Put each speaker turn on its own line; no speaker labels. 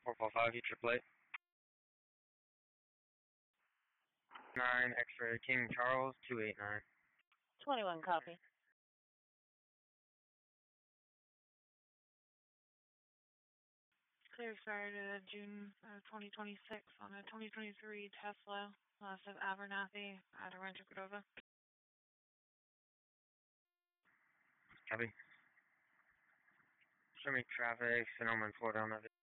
445, you AAA. 9 X-ray King Charles 289.
21, copy.
Clear started June 2026 on a 2023 Tesla, loss of Abernathy at Rancho Cordova.
Copy. Show me traffic, Sonoma and Florida on that.